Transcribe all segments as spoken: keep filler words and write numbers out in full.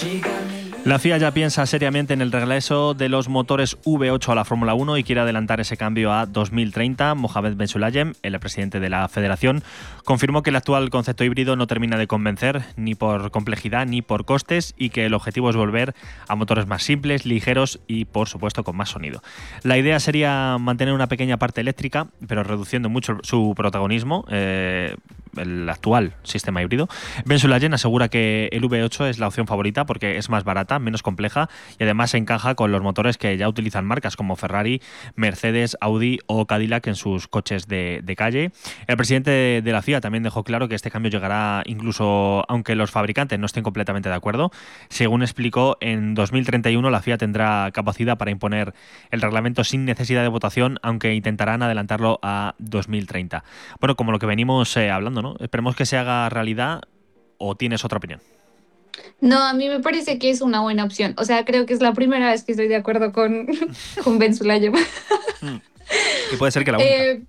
La F I A ya piensa seriamente en el regreso de los motores V ocho a la Fórmula uno y quiere adelantar ese cambio a dos mil treinta. Mohamed Ben Sulayem, el presidente de la federación, confirmó que el actual concepto híbrido no termina de convencer ni por complejidad ni por costes y que el objetivo es volver a motores más simples, ligeros y, por supuesto, con más sonido. La idea sería mantener una pequeña parte eléctrica, pero reduciendo mucho su protagonismo, eh, el actual sistema híbrido. Ben Sulayem asegura que el V ocho es la opción favorita porque es más barata, menos compleja y además se encaja con los motores que ya utilizan marcas como Ferrari, Mercedes, Audi o Cadillac en sus coches de, de calle. El presidente de, de la F I A también dejó claro que este cambio llegará incluso aunque los fabricantes no estén completamente de acuerdo. Según explicó, en dos mil treinta y uno la F I A tendrá capacidad para imponer el reglamento sin necesidad de votación, aunque intentarán adelantarlo a dos mil treinta. Bueno, como lo que venimos eh, hablando, ¿no? Esperemos que se haga realidad, ¿o tienes otra opinión? No, a mí me parece que es una buena opción. O sea, creo que es la primera vez que estoy de acuerdo con, con Ben Sulayem. Mm. Y puede ser que la única. Eh,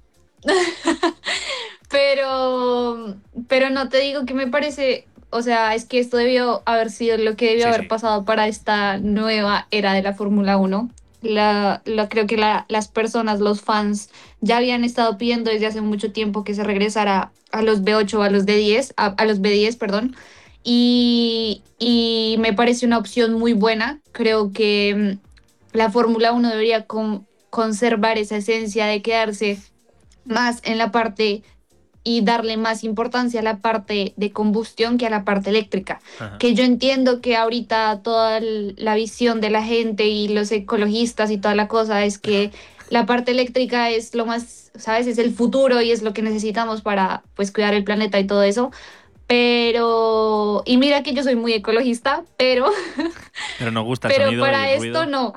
pero, pero no te digo que me parece, o sea, es que esto debió haber sido lo que debió Sí, haber sí. pasado para esta nueva era de la Fórmula Uno. La, la- creo que la- las personas, los fans, ya habían estado pidiendo desde hace mucho tiempo que se regresara a los V ocho o a los D diez, a, a los V diez, perdón. Y, y me parece una opción muy buena. Creo que mm, la Fórmula Uno debería con- conservar esa esencia de quedarse más en la parte y darle más importancia a la parte de combustión que a la parte eléctrica. Ajá. Que yo entiendo que ahorita toda el- la visión de la gente y los ecologistas y toda la cosa es que la parte eléctrica es lo más, ¿sabes? Es el futuro y es lo que necesitamos para, pues, cuidar el planeta y todo eso. Pero, y mira que yo soy muy ecologista, pero, Pero nos gusta el pero sonido y el para esto ruido. no.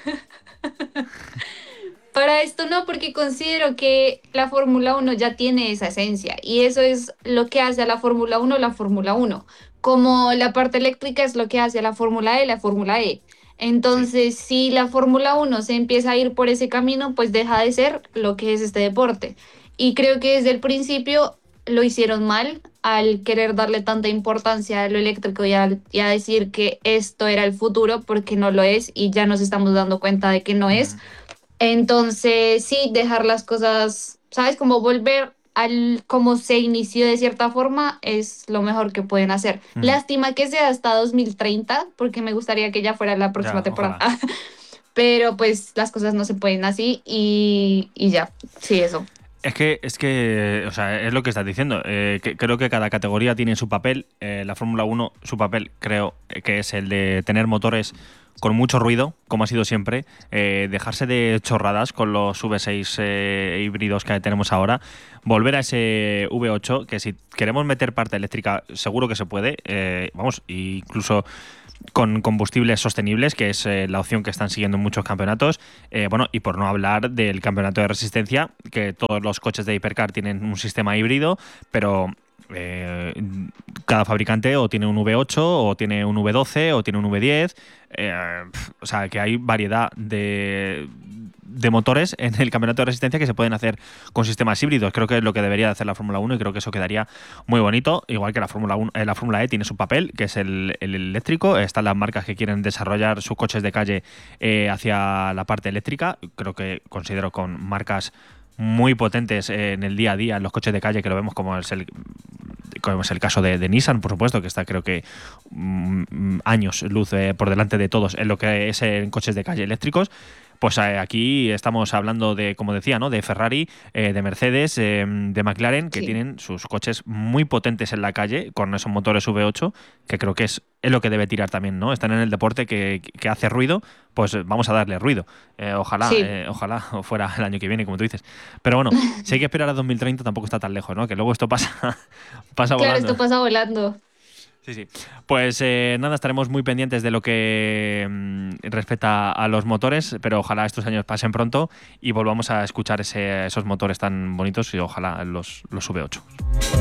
Para esto no, porque considero que la Fórmula Uno ya tiene esa esencia y eso es lo que hace a la Fórmula Uno la Fórmula Uno, como la parte eléctrica es lo que hace a la Fórmula E la Fórmula E. Sí. Entonces, si la Fórmula Uno se empieza a ir por ese camino, pues deja de ser lo que es este deporte. Y creo que desde el principio lo hicieron mal al querer darle tanta importancia a lo eléctrico y, al- y a decir que esto era el futuro, porque no lo es y ya nos estamos dando cuenta de que no es. Ujú. Entonces, sí, dejar las cosas, ¿sabes? Como volver al cómo se inició de cierta forma es lo mejor que pueden hacer. Ujú. Lástima que sea hasta dos mil treinta, porque me gustaría que ya fuera la próxima Ya, temporada. ojalá. Pero pues las cosas no se pueden así y, y ya, sí, eso. Es que, es que, o sea, es lo que estás diciendo. Eh, que, creo que cada categoría tiene su papel. Eh, la Fórmula uno, su papel, creo eh, que es el de tener motores con mucho ruido, como ha sido siempre, eh, dejarse de chorradas con los V seis eh, híbridos que tenemos ahora, volver a ese V ocho, que si queremos meter parte eléctrica, seguro que se puede, eh, vamos, incluso con combustibles sostenibles, que es eh, la opción que están siguiendo en muchos campeonatos. Eh, bueno, y por no hablar del campeonato de resistencia, que todos los coches de Hypercar tienen un sistema híbrido, pero eh, cada fabricante o tiene un V ocho, o tiene un V doce, o tiene un V diez. Eh, o sea, que hay variedad de, de motores en el campeonato de resistencia que se pueden hacer con sistemas híbridos. Creo que es lo que debería de hacer la Fórmula uno y creo que eso quedaría muy bonito. Igual que la Fórmula uno, eh, la Fórmula E tiene su papel, que es el, el eléctrico. Están las marcas que quieren desarrollar sus coches de calle eh, hacia la parte eléctrica. Creo que considero con marcas muy potentes en el día a día en los coches de calle, que lo vemos como es el, como es el caso de, de Nissan, por supuesto, que está creo que mm, años luz eh, por delante de todos en lo que es en coches de calle eléctricos. Pues eh, aquí estamos hablando de, como decía, ¿no? De Ferrari, eh, de Mercedes, eh, de McLaren, que Sí. tienen sus coches muy potentes en la calle con esos motores V ocho, que creo que es, es lo que debe tirar también, ¿no? Están en el deporte que, que hace ruido, pues vamos a darle ruido. Eh, ojalá, Sí, eh, ojalá fuera el año que viene, como tú dices. Pero bueno, si hay que esperar a dos mil treinta tampoco está tan lejos, ¿no? Que luego esto pasa, pasa claro, volando. esto pasa volando. Sí, sí. Pues eh, nada, estaremos muy pendientes de lo que mm, respecta a los motores, pero ojalá estos años pasen pronto y volvamos a escuchar ese, esos motores tan bonitos y ojalá los, los V ocho.